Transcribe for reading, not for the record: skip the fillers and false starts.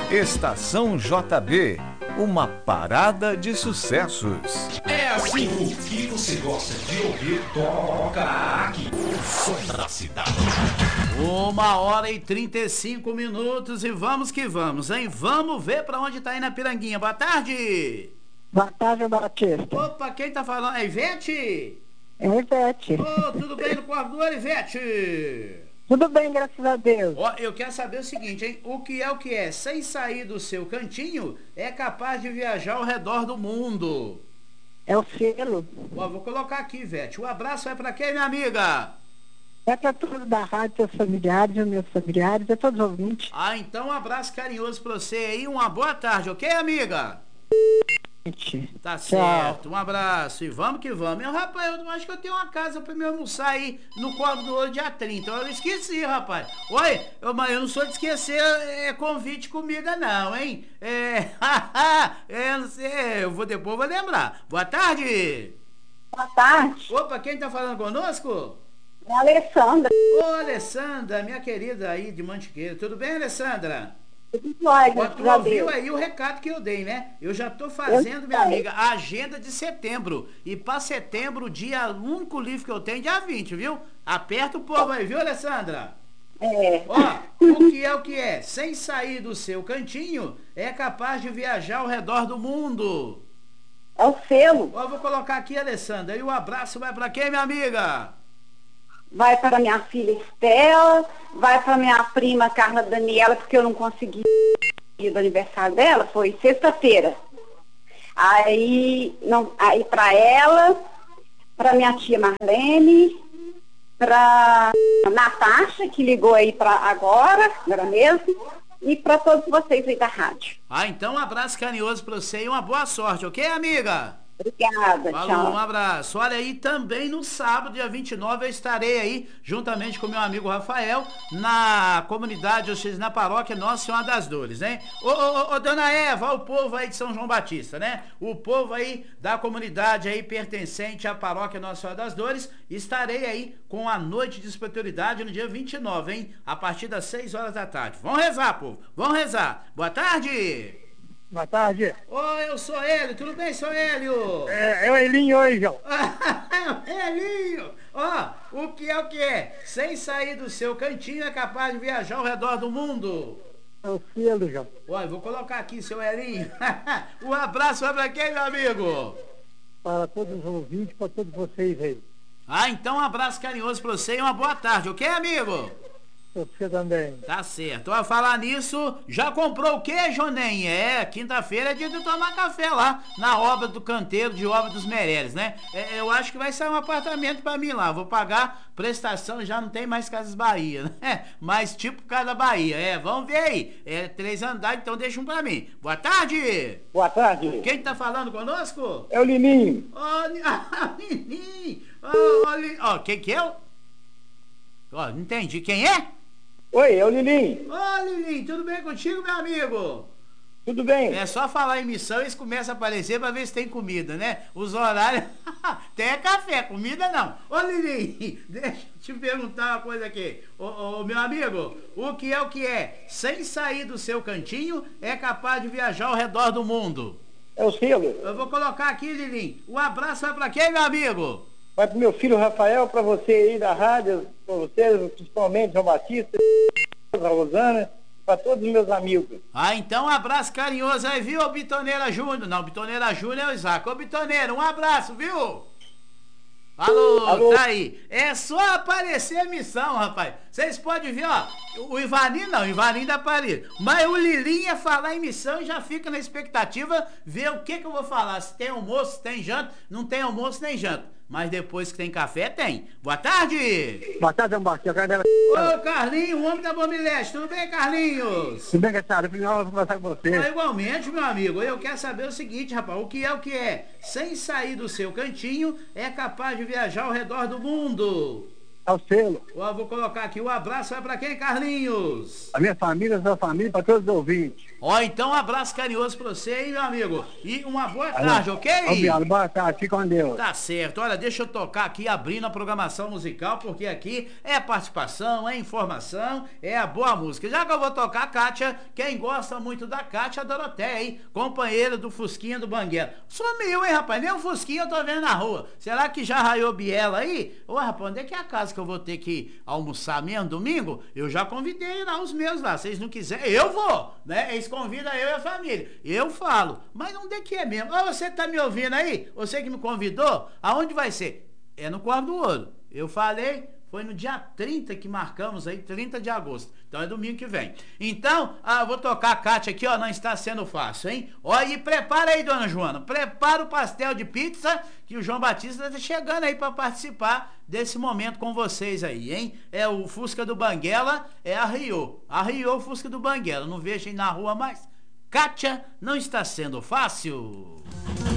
Estação JB, uma parada de sucessos. É assim, o que você gosta de ouvir, toca aqui. O som da cidade. 1h35 e vamos que vamos, hein? Vamos ver pra onde tá indo a Piranguinha. Boa tarde. Boa tarde, Batista. Opa, quem tá falando? É Ivete? É Ivete. Ô, tudo bem no corredor, Ivete? Tudo bem, graças a Deus. Ó, eu quero saber o seguinte, hein? O que é? Sem sair do seu cantinho, é capaz de viajar ao redor do mundo. É o selo. Ó, vou colocar aqui, Ivete. O abraço vai pra quem, minha amiga? É para todos da rádio, seus familiares, meus familiares, é todos os ouvintes. Ah, então um abraço carinhoso pra você aí. Uma boa tarde, ok, amiga? Tá certo, um abraço e vamos que vamos. Meu rapaz, eu acho que eu tenho uma casa pra me almoçar aí no Corvo do Ouro dia 30. Eu esqueci, rapaz. Oi, mas eu não sou de esquecer convite comida não, hein? Não sei, depois vou lembrar. Boa tarde. Boa tarde. Opa, quem tá falando conosco? É a Alessandra. Ô, Alessandra, minha querida aí de Mantiqueira. Tudo bem, Alessandra? Tu Já ouviu deu. aí o recado que eu dei, né? Eu já tô fazendo, minha amiga, a agenda de setembro. E para setembro, o único livro que eu tenho é dia 20, viu? Aperta o povo aí, viu, Alessandra? É. Ó, o que é? Sem sair do seu cantinho, é capaz de viajar ao redor do mundo. É o selo. Ó, vou colocar aqui, Alessandra. E o abraço vai para quem, minha amiga? Vai para minha filha Estela, vai para minha prima Carla Daniela, porque eu não consegui ir do aniversário dela, foi sexta-feira. Aí para ela, para minha tia Marlene, para Natasha, que ligou aí para agora mesmo, e para todos vocês aí da rádio. Ah, então um abraço carinhoso para você e uma boa sorte, ok, amiga? Obrigada, Falou, tchau. um abraço. Olha aí, também no sábado, dia 29, eu estarei aí, juntamente com meu amigo Rafael, na comunidade, ou seja, na paróquia Nossa Senhora das Dores, né? Ô, dona Eva, o povo aí de São João Batista, né? O povo aí da comunidade aí pertencente à paróquia Nossa Senhora das Dores, estarei aí com a noite de espiritualidade no dia 29, hein? A partir das 6 horas da tarde. Vamos rezar, povo, vamos rezar. Boa tarde. Boa tarde. Oi, eu sou Hélio, tudo bem, sou Hélio? É o Elinho hoje, João. Hélio! Ó, o que é? Sem sair do seu cantinho é capaz de viajar ao redor do mundo. É o selo, João. Olha, vou colocar aqui, seu Helinho. Um abraço vai pra quem, meu amigo? Para todos os ouvintes, para todos vocês aí. Ah, então um abraço carinhoso pra você e uma boa tarde, ok, amigo? Você também. Tá certo. Ó, falar nisso, já comprou o quê, Jonem? Quinta-feira é dia de tomar café lá, na obra do canteiro de Obra dos Meireles, né? Eu acho que vai sair um apartamento pra mim lá. Vou pagar prestação, já não tem mais Casas Bahia, né? Mas tipo Casa Bahia. Vamos ver aí. 3 andares, então deixa um pra mim. Boa tarde! Boa tarde. Quem tá falando conosco? É o Lininho. Lininho! Ó, quem que é? Ó, não entendi. Quem é? Oi, é o Lilinho. Ô, Lilinho, tudo bem contigo, meu amigo? Tudo bem? É só falar em missão e eles começam a aparecer pra ver se tem comida, né? Os horários... tem café, comida não. Ô, Lilinho, deixa eu te perguntar uma coisa aqui. Ô, meu amigo, o que é? Sem sair do seu cantinho, é capaz de viajar ao redor do mundo. É o selo. Eu vou colocar aqui, Lilinho. Um abraço vai pra quem, meu amigo? Vai pro meu filho Rafael, para você aí da rádio, para vocês, principalmente João Batista, a Rosana, para todos os meus amigos. Ah, então um abraço carinhoso aí, viu, Bitoneira Júnior? Não, Bitoneira Júnior é o Isaac. Ô, Bitoneira, um abraço, viu? Alô, tá aí. É só aparecer a missão, rapaz. Vocês podem ver, ó, o Ivaninho não, o Ivaninho da Paris. Mas o Lilinho ia falar em missão e já fica na expectativa ver o que eu vou falar. Se tem almoço, se tem janta. Não tem almoço nem janta. Mas depois que tem café, tem. Boa tarde! Boa tarde, Ambassy. Ô, Carlinhos, o homem da Bombilete. Tudo bem, Carlinhos? Tudo bem, Gastado? Primeiro eu vou conversar com você. Igualmente, meu amigo. Eu quero saber o seguinte, rapaz. O que é? Sem sair do seu cantinho, é capaz de viajar ao redor do mundo. É o selo. Ó, vou colocar aqui. O abraço vai pra quem, Carlinhos? A minha família, a sua família, para todos os ouvintes. Ó, então um abraço carinhoso pra você, hein, meu amigo? E uma boa tarde, ok? Obrigado, boa tarde, fique com Deus. Tá certo. Olha, deixa eu tocar aqui, abrindo a programação musical, porque aqui é participação, é informação, é a boa música. Já que eu vou tocar a Kátia, quem gosta muito da Kátia, a Doroteia, hein? Companheira do Fusquinha do Banguela. Sumiu, hein, rapaz? Nem o Fusquinha eu tô vendo na rua. Será que já raiou Biela aí? Ô, rapaz, onde é que é a casa que eu vou ter que almoçar mesmo, domingo? Eu já convidei lá os meus lá. Se vocês não quiserem, eu vou, né? Eles convidam eu e a família. Eu falo. Mas onde é que é mesmo? Ó, você que tá me ouvindo aí? Você que me convidou? Aonde vai ser? É no Corvo do Ouro. Eu falei, foi no dia 30 que marcamos aí, 30 de agosto. Então é domingo que vem. Então, vou tocar a Kátia aqui, ó, não está sendo fácil, hein? Ó, e prepara aí, dona Joana, prepara o pastel de pizza, que o João Batista está chegando aí para participar desse momento com vocês aí, hein? É o Fusca do Banguela, é arriou o Fusca do Banguela, não vejo aí na rua mais. Kátia, não está sendo fácil.